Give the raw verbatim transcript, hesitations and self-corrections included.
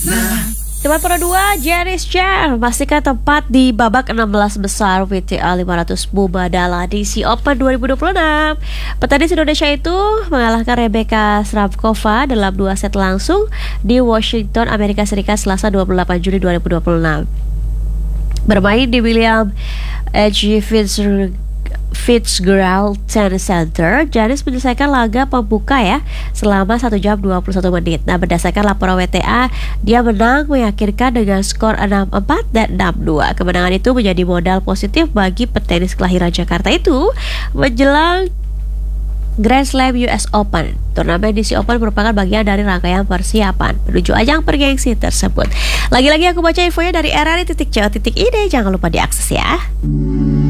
Nomor Pro dua, Janis Chen memastikan tempat di babak enam belas besar W T A lima ratus Mubadala D C Open dua ribu dua puluh enam. Petenis Indonesia itu mengalahkan Rebecca Srabkova dalam dua set langsung di Washington, Amerika Serikat Selasa dua puluh delapan Juli dua ribu dua puluh enam. Bermain di William H. Fitzgerald Fitzgerald Tennis Center, Janis menyelesaikan laga pembuka ya selama satu jam dua puluh satu menit. Nah, berdasarkan laporan W T A, dia menang meyakinkan dengan skor enam empat dan enam dua. Kemenangan itu menjadi modal positif bagi petenis kelahiran Jakarta itu menjelang Grand Slam U S Open. Turnamen D C Open merupakan bagian dari rangkaian persiapan menuju ajang bergengsi tersebut. Lagi-lagi aku baca infonya dari r r i titik co titik i d. Jangan lupa diakses ya.